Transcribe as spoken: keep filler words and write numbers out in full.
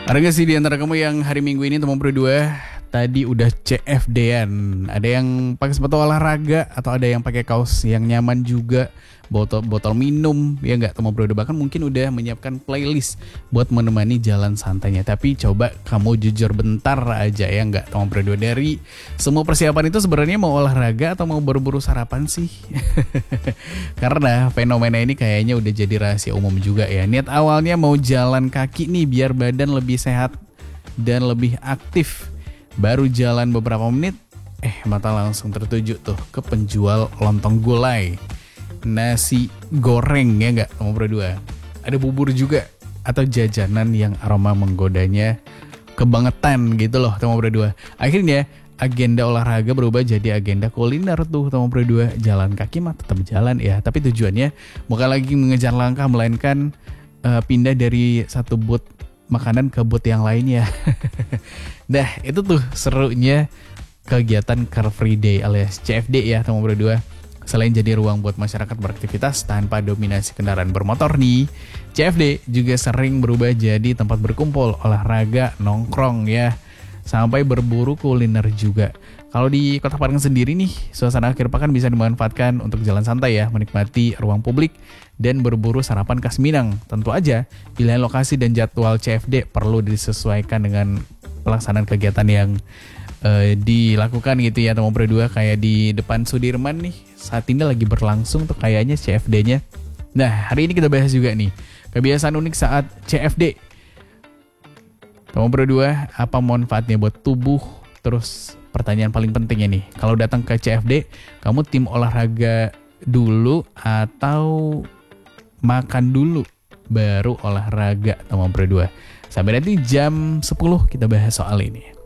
Ada gak sih di antara kamu yang hari Minggu ini teman berdua tadi udah C F D-an? Ada yang pakai sepatu olahraga atau ada yang pakai kaos yang nyaman juga, botol botol minum, ya nggak teman berdua, bahkan mungkin udah menyiapkan playlist buat menemani jalan santainya. Tapi coba kamu jujur bentar aja ya nggak teman berdua, dari semua persiapan itu sebenarnya mau olahraga atau mau berburu sarapan sih? Karena fenomena ini kayaknya udah jadi rahasia umum juga ya. Niat awalnya mau jalan kaki nih biar badan lebih sehat dan lebih aktif. Baru jalan beberapa menit, eh mata langsung tertuju tuh ke penjual lontong gulai, nasi goreng, ya nggak teman berdua. Ada bubur juga atau jajanan yang aroma menggodanya kebangetan gitu loh teman berdua. Akhirnya agenda olahraga berubah jadi agenda kuliner tuh teman berdua. Jalan kaki mah tetap jalan ya, tapi tujuannya bukan lagi mengejar langkah, melainkan uh, pindah dari satu booth makanan ke booth yang lainnya. Nah itu tuh serunya kegiatan Car Free Day alias C F D ya teman berdua. Selain jadi ruang buat masyarakat beraktivitas tanpa dominasi kendaraan bermotor nih, C F D juga sering berubah jadi tempat berkumpul, olahraga, nongkrong ya, sampai berburu kuliner juga. Kalau di Kota Padang sendiri nih, suasana akhir pekan bisa dimanfaatkan untuk jalan santai ya, menikmati ruang publik dan berburu sarapan khas Minang. Tentu aja, pilihan lokasi dan jadwal C F D perlu disesuaikan dengan pelaksanaan kegiatan yang uh, dilakukan gitu ya teman berdua. Kayak di depan Sudirman nih, saat ini lagi berlangsung tuh kayaknya C F D-nya. Nah, hari ini kita bahas juga nih, kebiasaan unik saat C F D. Teman berdua, apa manfaatnya buat tubuh? Terus pertanyaan paling pentingnya nih, kalau datang ke C F D, kamu tim olahraga dulu atau makan dulu baru olahraga teman berdua? Sampai nanti jam sepuluh kita bahas soal ini.